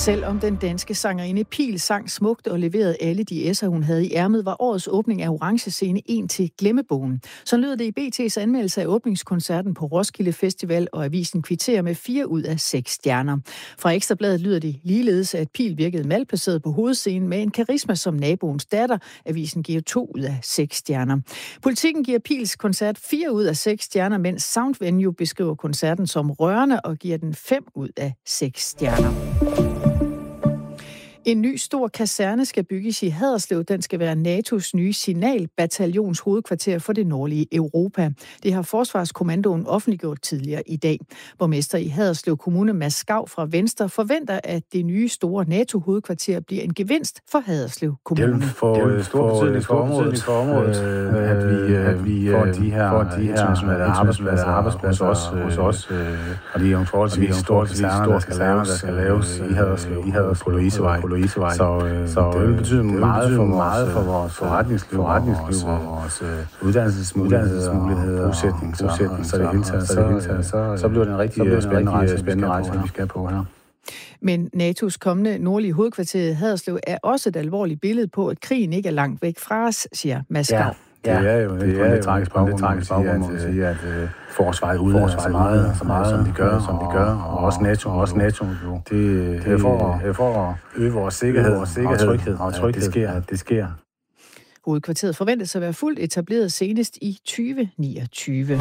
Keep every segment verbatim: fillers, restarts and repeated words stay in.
Selvom den danske sangerinde Pihl sang smukt og leverede alle de S'er, hun havde i ærmet, var årets åbning af Orange Scene en til glemmebogen. Så lød det i B T's anmeldelse af åbningskoncerten på Roskilde Festival, og avisen kvitterer med fire ud af seks stjerner. Fra Ekstra Bladet lyder det ligeledes, at Pihl virkede malplaceret på hovedscenen med en karisma som naboens datter. Avisen giver to ud af seks stjerner. Politikken giver Pihls koncert fire ud af seks stjerner, mens Soundvenue beskriver koncerten som rørende og giver den fem ud af seks stjerner. En ny stor kaserne skal bygges i Haderslev. Den skal være N A T O's nye signalbataljons hovedkvarter for det nordlige Europa. Det har Forsvarskommandoen offentliggjort tidligere i dag. Borgmester i Haderslev Kommune, Mads Skau fra Venstre, forventer, at det nye store NATO-hovedkvarter bliver en gevinst for Haderslev Kommune. Det vil få stor betydning for området, for området at vi, at vi får de her, får de her internationale arbejdspladser, arbejdspladser også hos os. Og det er jo en forholdsvis store kaserner, der skal laves, der skal laves i Haderslev, i Haderslev på Louisevej. Louisevej. Så, øh, så det vil betyde meget for meget for vores forretningsliv, forretningsliv og vores øh, uddannelsesmuligheder, bosætning, så, så, så det hele taget, så, så, så, så bliver det en rigtig så spændende rejse, spændende rejse, vi skal på her. Men N A T O's kommende nordlige hovedkvarter i Haderslev er også et alvorligt billede på, at krigen ikke er langt væk fra os, siger Mads Skau. Ja, det er jo det er lidt tragisk baggrund, man kan sige, at uh, forsvaret udlader så meget, så meget, som de gør, som de gør, og også NATO, også NATO. Det, det er for, det er for at øge vores sikkerhed, vores sikkerhed og tryghed, og tryghed, det sker, det sker. Hovedkvarteret forventes at være fuldt etableret senest i tyve niogtyve.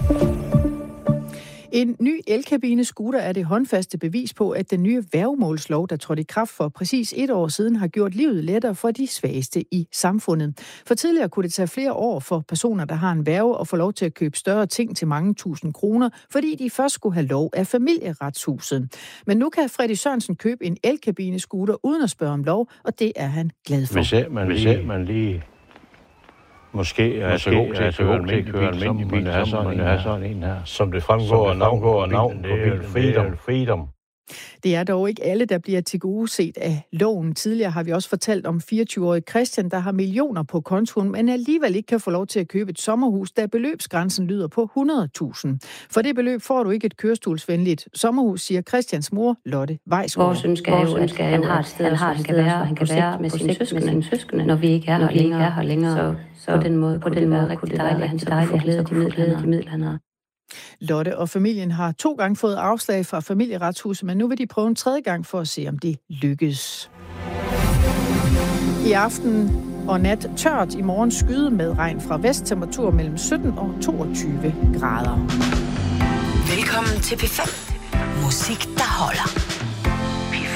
En ny elkabine-scooter er det håndfaste bevis på, at den nye værgemålslov, der trådte i kraft for præcis et år siden, har gjort livet lettere for de svageste i samfundet. For tidligere kunne det tage flere år for personer, der har en værge, at få lov til at købe større ting til mange tusind kroner, fordi de først skulle have lov af Familieretshuset. Men nu kan Freddy Sørensen købe en elkabine-scooter uden at spørge om lov, og det er han glad for. Hvis ikke man lige, man lige måske er så god til at køre almindelig bil, så må man have sådan en her. Som det fremgår af navn, navn det er freedom. freedom. Det er dog ikke alle, der bliver tilgodeset af loven. Tidligere har vi også fortalt om fireogtyve-årige Christian, der har millioner på kontoen, men alligevel ikke kan få lov til at købe et sommerhus, da beløbsgrænsen lyder på hundrede tusind. For det beløb får du ikke et kørestolsvenligt sommerhus, siger Christians mor, Lotte Weisgaard. Vores ønske er jo, at han har et sted, han har, han kan være, han kan være med sine søskende, søskende, når vi ikke er her længere. Er her længere. Så, så på den måde, på den måde kunne det være rigtig dejligt, at han kunne få de midler, han har. Lotte og familien har to gange fået afslag fra Familieretshuset, men nu vil de prøve en tredje gang for at se, om det lykkes. I aften og nat tørt, i morgen skyde med regn fra vest, temperatur mellem sytten og toogtyve grader. Velkommen til P fem. Musik, der holder.